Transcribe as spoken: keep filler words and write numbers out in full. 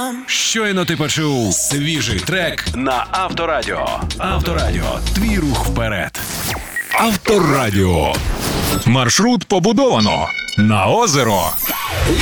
Щойно ти почув свіжий трек на Авторадіо. Авторадіо. Твій рух вперед. Авторадіо. Маршрут побудовано. На озеро.